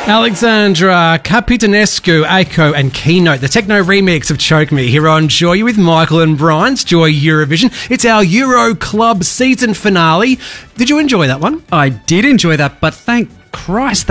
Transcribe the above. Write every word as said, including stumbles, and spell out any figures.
Alexandra Capitanescu, Aiko and Keynote, the techno remix of Choke Me here on Joy. You're with Michael and Brian's Joy Eurovision. It's our Euro Club season finale. Did you enjoy that one? I did enjoy that, but thank Christ